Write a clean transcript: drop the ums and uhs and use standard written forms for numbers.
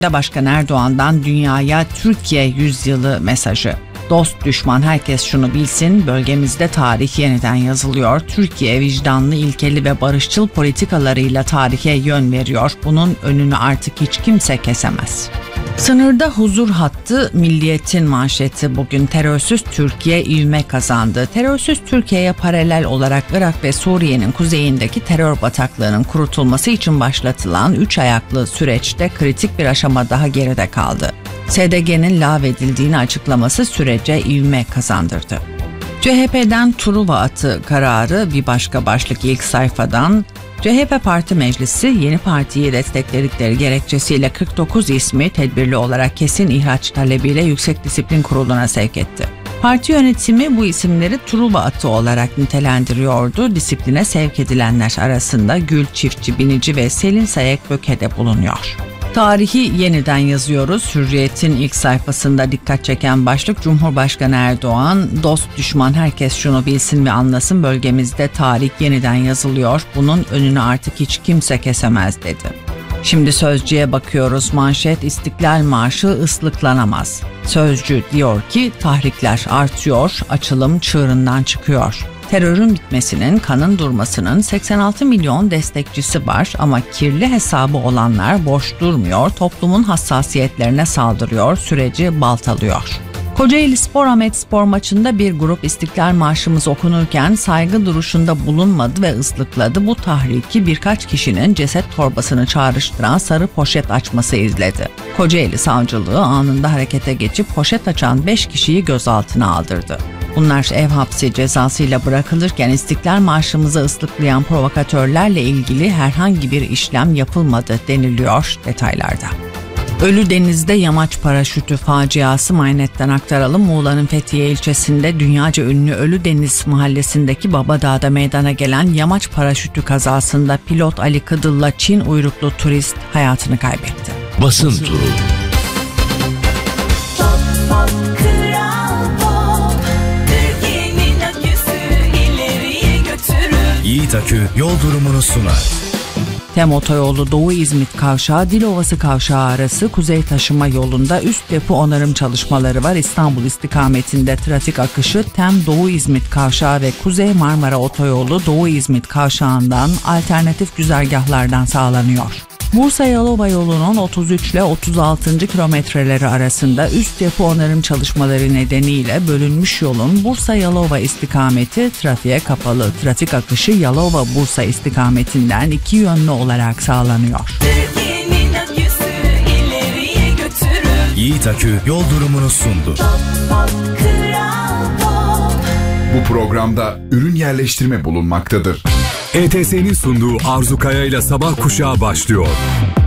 Başkan Erdoğan'dan dünyaya Türkiye yüzyılı mesajı. Dost düşman herkes şunu bilsin, bölgemizde tarih yeniden yazılıyor. Türkiye vicdanlı, ilkeli ve barışçıl politikalarıyla tarihe yön veriyor. Bunun önünü artık hiç kimse kesemez. Sınırda huzur hattı, Milliyet'in manşeti bugün. Terörsüz Türkiye ivme kazandı. Terörsüz Türkiye'ye paralel olarak Irak ve Suriye'nin kuzeyindeki terör bataklığının kurutulması için başlatılan 3 ayaklı süreçte kritik bir aşama daha geride kaldı. SDG'nin lağvedildiğini açıklaması sürece ivme kazandırdı. CHP'den Truva atı kararı bir başka başlık ilk sayfadan. CHP Parti Meclisi yeni partiyi destekledikleri gerekçesiyle 49 ismi tedbirli olarak kesin ihraç talebiyle Yüksek Disiplin Kurulu'na sevk etti. Parti yönetimi bu isimleri Truva atı olarak nitelendiriyordu. Disipline sevk edilenler arasında Gül Çiftçi Binici ve Selin Sayek Böke de bulunuyor. Tarihi yeniden yazıyoruz. Hürriyet'in ilk sayfasında dikkat çeken başlık Cumhurbaşkanı Erdoğan, dost düşman herkes şunu bilsin ve anlasın, bölgemizde tarih yeniden yazılıyor. Bunun önünü artık hiç kimse kesemez dedi. Şimdi Sözcü'ye bakıyoruz. Manşet İstiklal Marşı ıslıklanamaz. Sözcü diyor ki tahrikler artıyor, açılım çığırından çıkıyor. Terörün bitmesinin, kanın durmasının 86 milyon destekçisi var ama kirli hesabı olanlar boş durmuyor, toplumun hassasiyetlerine saldırıyor, süreci baltalıyor. Kocaeli Spor Ahmet Spor maçında bir grup İstiklal Marşımız okunurken saygı duruşunda bulunmadı ve ıslıkladı. Bu tahriki birkaç kişinin ceset torbasını çağrıştıran sarı poşet açması izledi. Kocaeli Savcılığı anında harekete geçip poşet açan 5 kişiyi gözaltına aldırdı. Bunlar ev hapsi cezasıyla bırakılırken İstiklal Marşımızı ıslıklayan provokatörlerle ilgili herhangi bir işlem yapılmadı deniliyor detaylarda. Ölüdeniz'de yamaç paraşütü faciası manyetten aktaralım. Muğla'nın Fethiye ilçesinde dünyaca ünlü Ölüdeniz mahallesindeki Babadağ'da meydana gelen yamaç paraşütü kazasında pilot Ali Kıdıl'la Çin uyruklu turist hayatını kaybetti. Basın turu. Yiğit Akü yol durumunu sunar. TEM Otoyolu Doğu İzmit Kavşağı Dilovası Kavşağı arası kuzey taşıma yolunda üst depo onarım çalışmaları var. İstanbul istikametinde trafik akışı TEM Doğu İzmit Kavşağı ve Kuzey Marmara Otoyolu Doğu İzmit Kavşağı'ndan alternatif güzergahlardan sağlanıyor. Bursa-Yalova yolunun 33 ile 36. kilometreleri arasında üst depo onarım çalışmaları nedeniyle bölünmüş yolun Bursa-Yalova istikameti trafiğe kapalı. Trafik akışı Yalova-Bursa istikametinden iki yönlü olarak sağlanıyor. Yiğit Akü yol durumunu sundu. Bu programda ürün yerleştirme bulunmaktadır. ETS'nin sunduğu Arzu Kaya ile Sabah Kuşağı başlıyor.